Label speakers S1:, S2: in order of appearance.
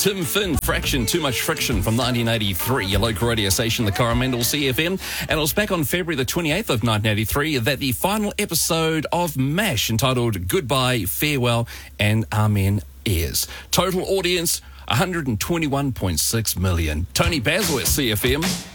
S1: Tim Finn, Fraction, Too Much Friction from 1983, your local radio station, the Coromandel CFM. And it was back on February the 28th of 1983 that the final episode of MASH, entitled Goodbye, Farewell and Amen, airs. Total audience, 121.6 million. Tony Basil at CFM.